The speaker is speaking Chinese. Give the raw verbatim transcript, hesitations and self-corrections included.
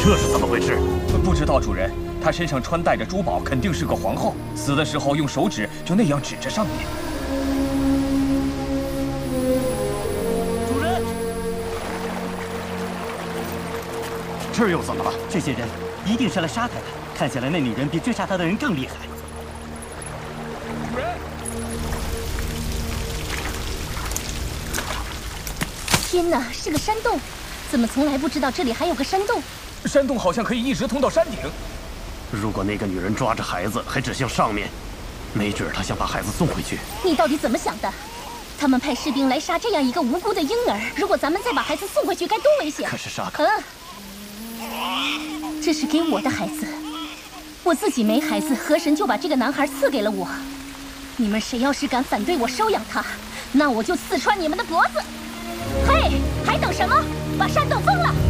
这是怎么回事？ 不知道主人，她身上穿戴着珠宝，肯定是个皇后。死的时候用手指就那样指着上面。 主人，这又怎么了？ 这些人一定是来杀他的。看起来那女人比追杀他的人更厉害。 主人， 天哪，是个山洞！怎么从来不知道这里还有个山洞？ 山洞好像可以一直通到山顶。 如果那个女人抓着孩子还指向上面，没准她想把孩子送回去。 你到底怎么想的？他们派士兵来杀这样一个无辜的婴儿，如果咱们再把孩子送回去，该多危险！ 可是沙克， 嗯，这是给我的孩子，我自己没孩子，河神就把这个男孩赐给了我。你们谁要是敢反对我收养他，那我就刺穿你们的脖子！嘿，还等什么？把山洞封了！